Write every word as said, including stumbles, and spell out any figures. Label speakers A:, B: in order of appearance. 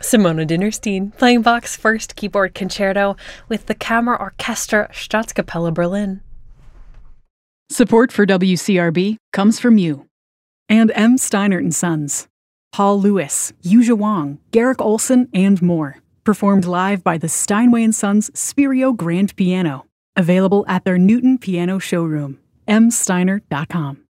A: Simona Dinnerstein playing Bach's first keyboard concerto with the Kammer Orchestra Staatskapelle Berlin.
B: Support for W C R B comes from you. And M. Steinert and Sons. Paul Lewis, Yuja Wang, Garrick Olson, and more. Performed live by the Steinway and Sons Spirio Grand Piano. Available at their Newton Piano showroom. m steiner dot com.